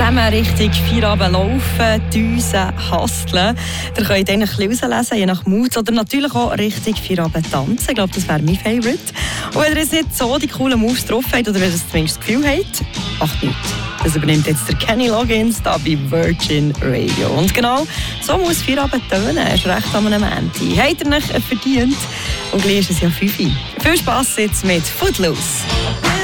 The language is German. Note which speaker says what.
Speaker 1: zusammen Richtung Feierabend laufen, düsen, hustlen. Ihr könnt eigentlich ein bisschen rauslesen, je nach Mut. Oder natürlich auch Richtung Feierabend tanzen. Ich glaube, das wäre mein Favourite. Und wenn ihr jetzt nicht so die coolen Moves drauf habt, oder wenn ihr zumindest das Gefühl habt, macht nichts. Das übernimmt jetzt der Kenny Loggins da bei Virgin Radio. Und genau so muss Feierabend tönen. Ist recht am Ende. Habt ihr nicht verdient? Und gleich ist es ja 5 Uhr. Viel Spass jetzt mit Footloose.